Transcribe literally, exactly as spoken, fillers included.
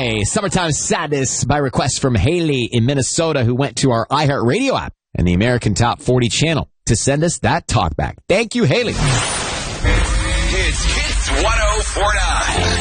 Hey, Summertime Sadness by request from Haley in Minnesota, who went to our iHeartRadio app and the American Top forty channel to send us that talkback. Thank you, Haley. It's Hits one oh four point nine.